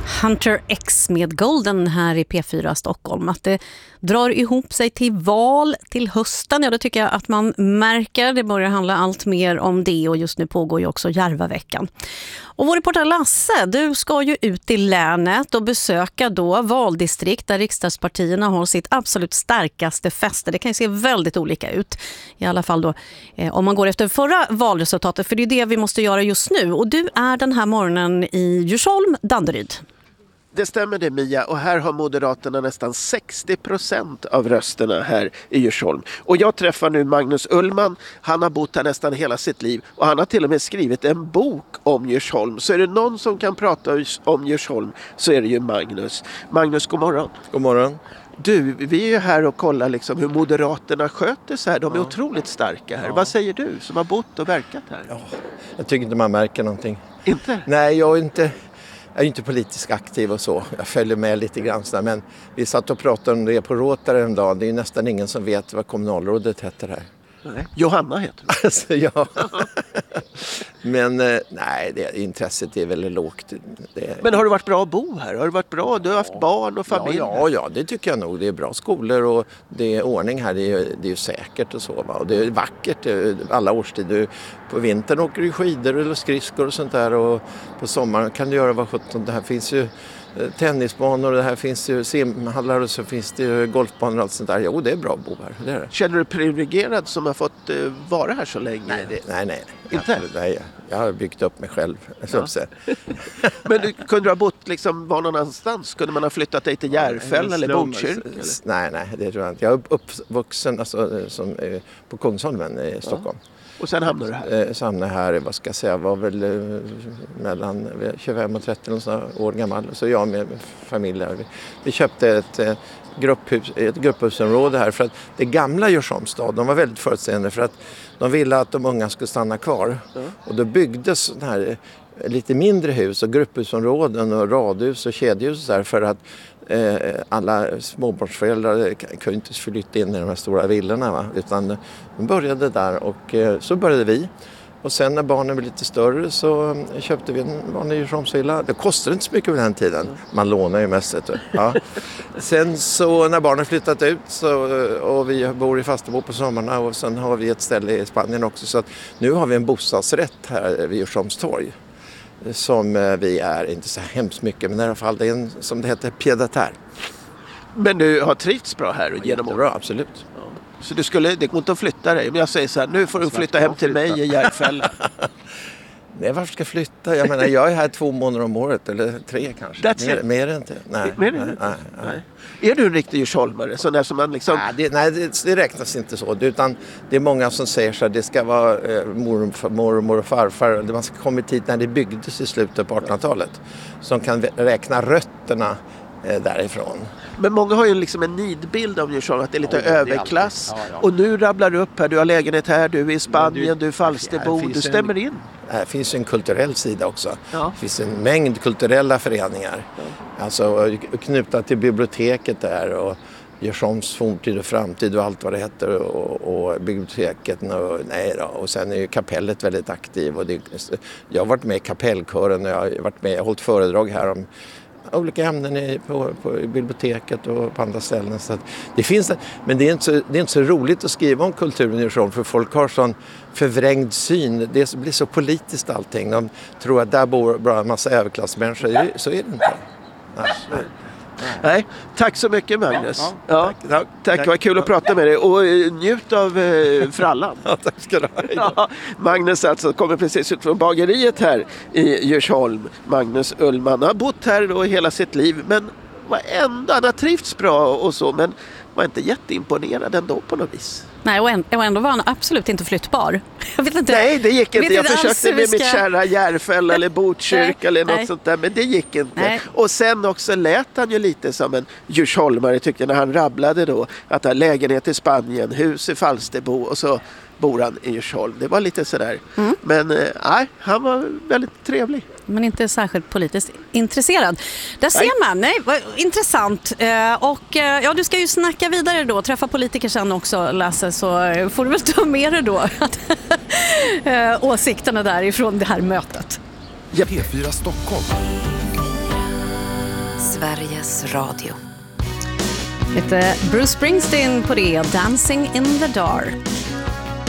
Hunter X med Golden här i P4 Stockholm. Att det drar ihop sig till val till hösten, ja det tycker jag att man märker. Det börjar handla allt mer om det och just nu pågår ju också Järvaveckan. Och vår reporter Lasse, du ska ju ut i länet och besöka då valdistrikt där riksdagspartierna har sitt absolut starkaste fäste. Det kan ju se väldigt olika ut. I alla fall då om man går efter förra valresultatet, för det är det vi måste göra just nu. Och du är den här morgonen i Djursholm, Danderyd. Det stämmer det, Mia, och här har Moderaterna nästan 60% av rösterna här i Djursholm. Och jag träffar nu Magnus Ullman, han har bott här nästan hela sitt liv och han har till och med skrivit en bok om Djursholm. Så är det någon som kan prata om Djursholm så är det ju Magnus. Magnus, god morgon. God morgon. Du, vi är ju här och kollar liksom hur Moderaterna sköter sig här. De är otroligt starka här. Vad säger du som har bott och verkat här? Ja, jag tycker inte man märker någonting. Inte? Nej, jag är inte politiskt aktiv och så. Jag följer med lite grann så där. Men vi satt och pratade om det på Råtare en dag. Det är nästan ingen som vet vad kommunalrådet heter här. Nej. Johanna heter det. Alltså, ja. Men nej, intresset är väldigt lågt. Men har det varit bra att bo här? Har det varit bra? Du har haft barn och familj? Ja, det tycker jag nog. Det är bra skolor och det är ordning här. Det är ju säkert och så. Va? Och det är vackert alla årstider. På vintern åker du skidor eller skridskor och sånt där. Och på sommaren kan du göra vad 17. Det här finns ju tennisbanor och det här finns ju simhallar och så finns det ju golfbanor och allt sånt där. Jo, det är bra att bo här. Det är det. Känner du dig privilegierad som har fått vara här så länge? Nej. Inte? Nej, jag har byggt upp mig själv. Ja. Men kunde du ha bott liksom var någon annanstans? Kunde man ha flyttat dig till Järfäll eller Botkyrka? Nej, det tror jag inte. Jag är uppvuxen på Kungsholmen i Stockholm. Och sen hamnade du här? Så hamnade jag här, vad ska jag säga, var väl mellan 25 och 30 år gammal. Så jag med familjer. Vi köpte ett grupphusområde här för att det gamla Djursholms stad, de var väldigt förutseende för att de ville att de unga skulle stanna kvar. Och då byggdes sådana här lite mindre hus och grupphusområden och radhus och kedjehus där för att alla småbarnsföräldrar kunde inte flytta in i de här stora villorna, va? Utan de började där och så började vi. Och sen när barnen blev lite större så köpte vi en vanlig Djursholmsvilla. Det kostade inte så mycket vid den tiden. Man lånar ju mest. Ja. Sen så när barnen flyttat ut och vi bor i Fastebo på sommarna och sen har vi ett ställe i Spanien också. Så att nu har vi en bostadsrätt här vid Djursholms torg. Som vi är inte så hemskt mycket, men i alla fall det är en, som det heter, pied-à-terre. Men du har trivts bra här genom åren? Bra, absolut. Ja. Så det går inte att flytta dig? Men jag säger så här, nu får du flytta hem till mig i Järfäll. Nej, varför ska jag flytta? Jag menar, jag är här 2 månader om året, eller 3 kanske. Mer än inte. Nej. Är du en riktig djursholmare? Så där som man liksom... Nej, det räknas inte så. Utan det är många som säger så att det ska vara mormor och farfar. Man ska komma hit när det byggdes i slutet på 1800-talet. Som kan räkna rötterna därifrån. Men många har ju liksom en nidbild av Djursholm, att det är lite överklass. Ja. Och nu rabblar du upp här, du har lägenhet här, du är i Spanien, du är Falsterbo, du stämmer in. Det finns en kulturell sida också. Ja. Det finns en mängd kulturella föreningar. Ja. Alltså knutna till biblioteket där och Djursholms forntid och framtid och allt vad det heter och biblioteket och sen är ju kapellet väldigt aktiv och jag har varit med i kapellkören och jag har hållit föredrag här om olika ämnen på biblioteket och på andra ställen. Så att det finns, men det är inte så roligt att skriva om kulturen i Djursholm för folk har sån förvrängd syn. Det blir så politiskt allting. De tror att där bor bara en massa överklassmänniskor. Så är det inte. Nej, tack så mycket Magnus. Tack, vad kul att prata med dig och njut av frallan. Ja, tack ska du ha. Ja, Magnus alltså kommer precis ut från bageriet här i Djursholm. Magnus Ullman har bott här då hela sitt liv, men han har trivts bra och så, men var inte jätteimponerad ändå på något vis. Nej, och ändå var han absolut inte flyttbar. Jag vet inte. Nej, det gick inte. Jag försökte med mitt kära Järfäll eller Botkyrka eller något sånt där, men det gick inte. Nej. Och sen också lät han ju lite som en djursholmare tyckte jag, när han rabblade då att han har lägenhet i Spanien, hus i Falsterbo och så bor han i Djursholm. Det var lite sådär. Men han var väldigt trevlig. Men inte särskilt politiskt intresserad. Där ser man, vad intressant. Du ska ju snacka vidare då, träffa politiker sen också, Lasse, så får du väl ta med dig då åsikterna därifrån det här mötet. P4 Stockholm. Sveriges Radio. Lite Bruce Springsteen på det, Dancing in the Dark.